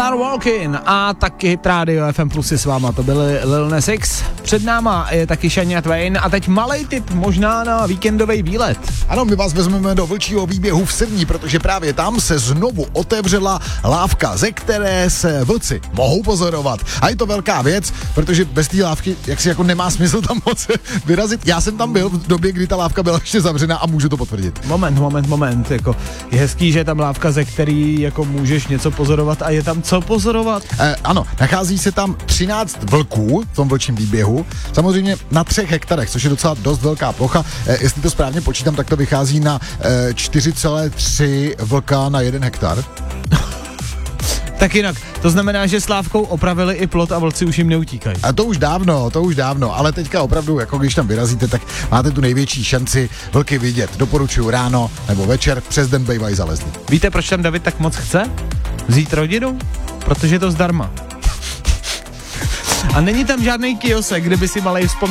Are Walking a taky Rádio FM Plus je s váma, to byly Lil Nas X. Před náma je taky Shania Twain a teď malej tip možná na víkendový výlet. Ano, my vás vezmeme do Vlčího výběhu v Srní, protože právě tam se znovu otevřela lávka, ze které se vlci mohou pozorovat. A je to velká věc, protože bez té lávky jaksi jako nemá smysl tam moc vyrazit. Já jsem tam byl v době, kdy ta lávka byla ještě zavřená a můžu to potvrdit. Moment, jako je hezký, že je tam lávka, ze který jako můžeš něco pozorovat a je tam co pozorovat? Ano, nachází se tam 13 vlků v tom Vlčím výběhu, samozřejmě na 3 hektarech, což je docela dost velká plocha. Jestli to správně počítám, tak to vychází na 4,3 vlka na 1 hektar. Tak jinak, to znamená, že s lávkou opravili i plot a vlci už jim neutíkají. A to už dávno, ale teďka opravdu, jako když tam vyrazíte, tak máte tu největší šanci vlky vidět. Doporučuji ráno nebo večer, přes den bývají zalezlí. Víte, proč tam David tak moc chce? Vzít rodinu? Protože je to zdarma. A není tam žádný kiosek, kde by si malej vzpomněl